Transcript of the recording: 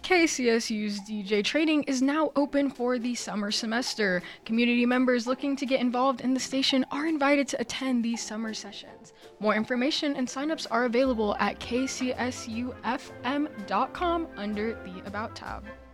KCSU's DJ training is now open for the summer semester. Community members looking to get involved in the station are invited to attend these summer sessions. More information and signups are available at kcsufm.com under the About tab.